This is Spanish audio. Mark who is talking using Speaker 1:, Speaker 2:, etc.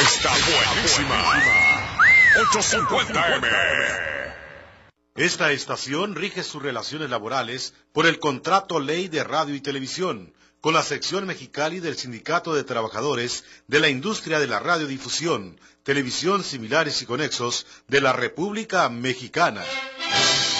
Speaker 1: está buenísima. 850M.
Speaker 2: Esta estación rige sus relaciones laborales por el Contrato Ley de Radio y Televisión, con la sección Mexicali del Sindicato de Trabajadores de la Industria de la Radiodifusión, Televisión Similares y Conexos de la República Mexicana.